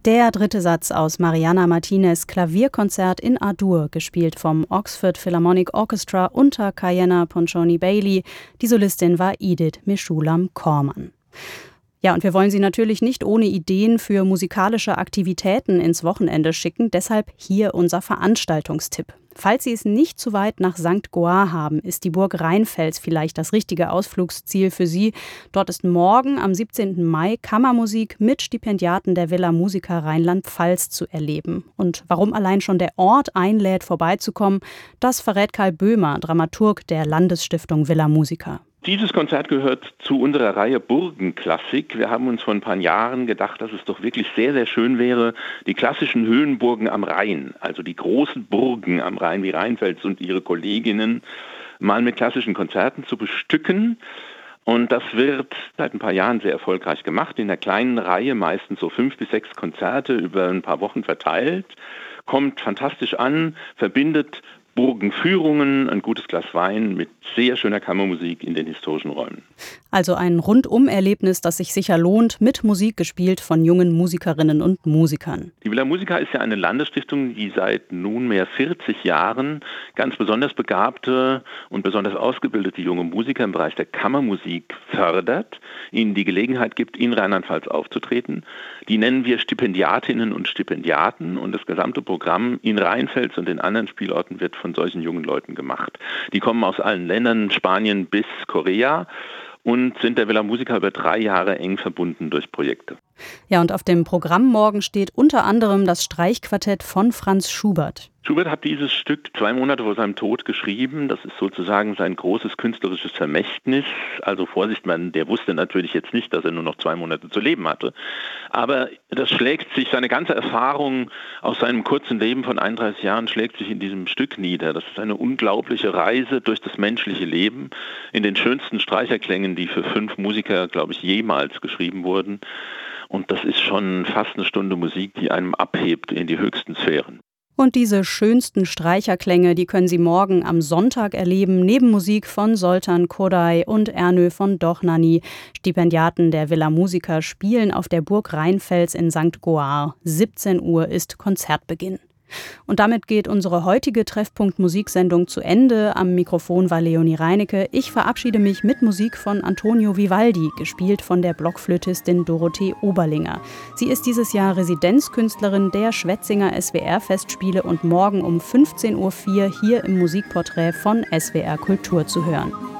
Der dritte Satz aus Mariana Martinez' Klavierkonzert in A-Dur, gespielt vom Oxford Philharmonic Orchestra unter Kayenna Ponchoni-Bailey. Die Solistin war Edith Meshulam-Korman. Ja, und wir wollen Sie natürlich nicht ohne Ideen für musikalische Aktivitäten ins Wochenende schicken, deshalb hier unser Veranstaltungstipp. Falls Sie es nicht zu weit nach St. Goar haben, ist die Burg Rheinfels vielleicht das richtige Ausflugsziel für Sie. Dort ist morgen am 17. Mai Kammermusik mit Stipendiaten der Villa Musica Rheinland-Pfalz zu erleben. Und warum allein schon der Ort einlädt, vorbeizukommen, das verrät Karl Böhmer, Dramaturg der Landesstiftung Villa Musica. Dieses Konzert gehört zu unserer Reihe Burgenklassik. Wir haben uns vor ein paar Jahren gedacht, dass es doch wirklich sehr, sehr schön wäre, die klassischen Höhenburgen am Rhein, also die großen Burgen am Rhein wie Rheinfels und ihre Kolleginnen, mal mit klassischen Konzerten zu bestücken. Und das wird seit ein paar Jahren sehr erfolgreich gemacht. In der kleinen Reihe meistens so 5 bis 6 Konzerte über ein paar Wochen verteilt. Kommt fantastisch an, verbindet Burgenführungen, ein gutes Glas Wein mit sehr schöner Kammermusik in den historischen Räumen. Also ein Rundum-Erlebnis, das sich sicher lohnt, mit Musik gespielt von jungen Musikerinnen und Musikern. Die Villa Musica ist ja eine Landesstiftung, die seit nunmehr 40 Jahren ganz besonders begabte und besonders ausgebildete junge Musiker im Bereich der Kammermusik fördert, ihnen die Gelegenheit gibt, in Rheinland-Pfalz aufzutreten. Die nennen wir Stipendiatinnen und Stipendiaten und das gesamte Programm in Rheinfels und den anderen Spielorten wird von solchen jungen Leuten gemacht. Die kommen aus allen Ländern, Spanien bis Korea, und sind der Villa Musica über 3 Jahre eng verbunden durch Projekte. Ja, und auf dem Programm morgen steht unter anderem das Streichquartett von Franz Schubert. Schubert hat dieses Stück 2 Monate vor seinem Tod geschrieben. Das ist sozusagen sein großes künstlerisches Vermächtnis. Also Vorsicht, der wusste natürlich jetzt nicht, dass er nur noch 2 Monate zu leben hatte. Aber das schlägt sich, seine ganze Erfahrung aus seinem kurzen Leben von 31 Jahren schlägt sich in diesem Stück nieder. Das ist eine unglaubliche Reise durch das menschliche Leben in den schönsten Streicherklängen, die für 5 Musiker, glaube ich, jemals geschrieben wurden. Und das ist schon fast eine Stunde Musik, die einem abhebt in die höchsten Sphären. Und diese schönsten Streicherklänge, die können Sie morgen am Sonntag erleben, neben Musik von Zoltán Kodály und Ernő von Dohnányi. Stipendiaten der Villa Musica spielen auf der Burg Rheinfels in St. Goar. 17 Uhr ist Konzertbeginn. Und damit geht unsere heutige Treffpunkt-Musiksendung zu Ende. Am Mikrofon war Leonie Reinecke. Ich verabschiede mich mit Musik von Antonio Vivaldi, gespielt von der Blockflötistin Dorothee Oberlinger. Sie ist dieses Jahr Residenzkünstlerin der Schwetzinger SWR-Festspiele und morgen um 15.04 Uhr hier im Musikporträt von SWR Kultur zu hören.